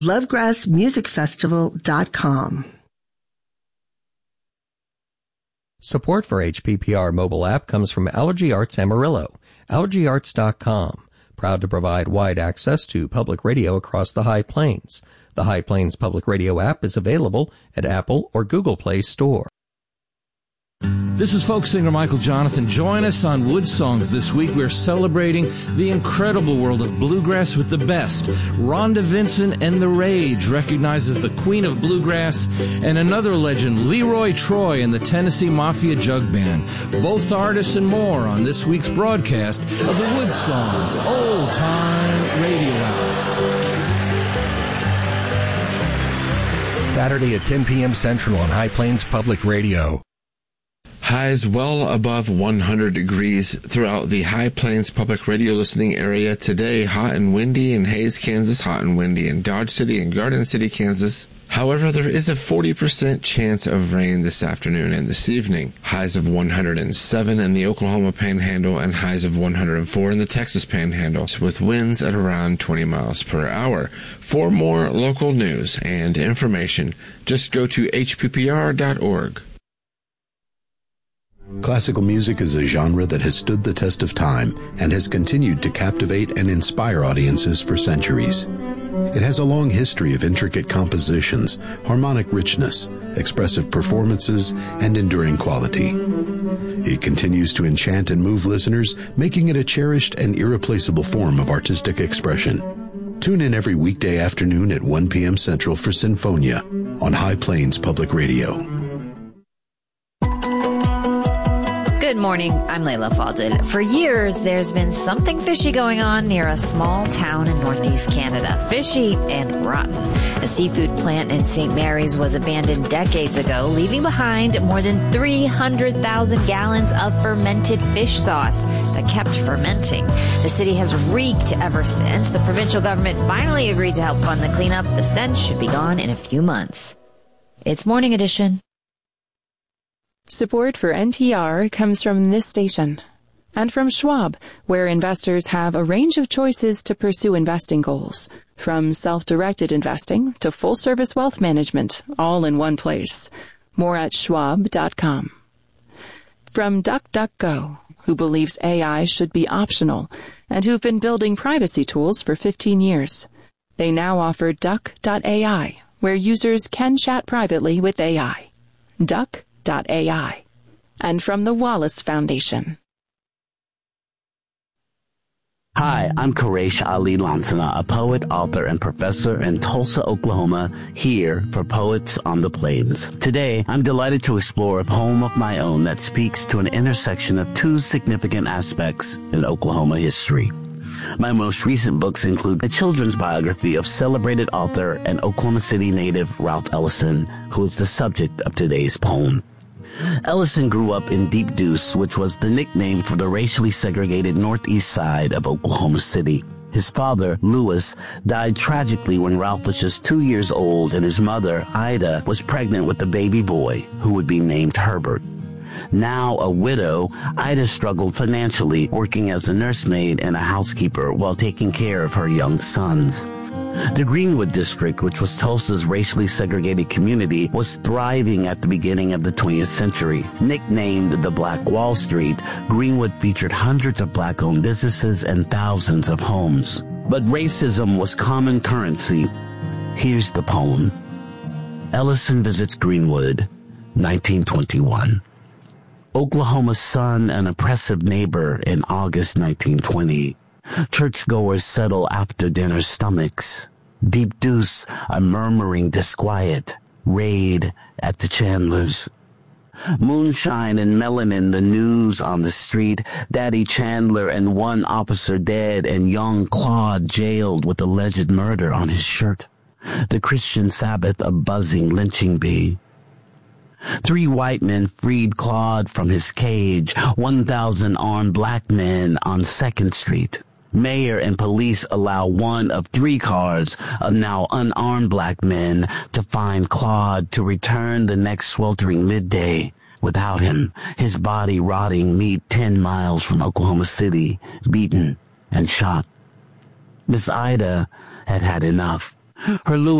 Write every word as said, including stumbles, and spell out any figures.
lovegrass music festival dot com. Support for H P P R mobile app comes from Allergy Arts Amarillo, allergy arts dot com. Proud to provide wide access to public radio across the High Plains. The High Plains Public Radio app is available at Apple or Google Play Store. This is folk singer Michael Jonathan. Join us on Wood Songs this week. We're celebrating the incredible world of bluegrass with the best. Rhonda Vincent and the Rage recognizes the queen of bluegrass, and another legend, Leroy Troy and the Tennessee Mafia Jug Band. Both artists and more on this week's broadcast of the Wood Songs Old Time Radio Hour. Saturday at ten p.m. Central on High Plains Public Radio. Highs well above one hundred degrees throughout the High Plains Public Radio listening area today. Hot and windy in Hays, Kansas. Hot and windy in Dodge City and Garden City, Kansas. However, there is a forty percent chance of rain this afternoon and this evening. Highs of one hundred seven in the Oklahoma Panhandle and highs of one hundred four in the Texas Panhandle, with winds at around twenty miles per hour. For more local news and information, just go to H P P R dot org. Classical music is a genre that has stood the test of time and has continued to captivate and inspire audiences for centuries. It has a long history of intricate compositions, harmonic richness, expressive performances, and enduring quality. It continues to enchant and move listeners, making it a cherished and irreplaceable form of artistic expression. Tune in every weekday afternoon at one p.m. Central for Sinfonia on High Plains Public Radio. Good morning, I'm Layla Faldil. For years, there's been something fishy going on near a small town in northeast Canada. Fishy and rotten. A seafood plant in Saint Mary's was abandoned decades ago, leaving behind more than three hundred thousand gallons of fermented fish sauce that kept fermenting. The city has reeked ever since. The provincial government finally agreed to help fund the cleanup. The stench should be gone in a few months. It's Morning Edition. Support for N P R comes from this station and from Schwab, where investors have a range of choices to pursue investing goals, from self-directed investing to full-service wealth management, all in one place. More at schwab dot com. From DuckDuckGo, who believes A I should be optional and who've been building privacy tools for fifteen years. They now offer duck dot A I, where users can chat privately with A I. Duck dot A I. And from the Wallace Foundation. Hi, I'm Quresh Ali Lansana, a poet, author, and professor in Tulsa, Oklahoma, here for Poets on the Plains. Today, I'm delighted to explore a poem of my own that speaks to an intersection of two significant aspects in Oklahoma history. My most recent books include a children's biography of celebrated author and Oklahoma City native Ralph Ellison, who is the subject of today's poem. Ellison grew up in Deep Deuce, which was the nickname for the racially segregated northeast side of Oklahoma City. His father, Lewis, died tragically when Ralph was just two years old, and his mother, Ida, was pregnant with a baby boy who would be named Herbert. Now a widow, Ida struggled financially, working as a nursemaid and a housekeeper while taking care of her young sons. The Greenwood District, which was Tulsa's racially segregated community, was thriving at the beginning of the twentieth century. Nicknamed the Black Wall Street, Greenwood featured hundreds of black-owned businesses and thousands of homes. But racism was common currency. Here's the poem. Ellison visits Greenwood, nineteen twenty-one. Oklahoma's son, an oppressive neighbor in August nineteen twenty. Churchgoers settle after dinner stomachs. Deep Deuce, a murmuring disquiet. Raid at the Chandlers. Moonshine and melanin, the news on the street. Daddy Chandler and one officer dead, and young Claude jailed with alleged murder on his shirt. The Christian Sabbath, a buzzing lynching bee. Three white men freed Claude from his cage. One thousand armed black men on Second Street. Mayor and police allow one of three cars of now unarmed black men to find Claude, to return the next sweltering midday. Without him, his body rotting meat ten miles from Oklahoma City, beaten and shot. Miss Ida had had enough. Her Louis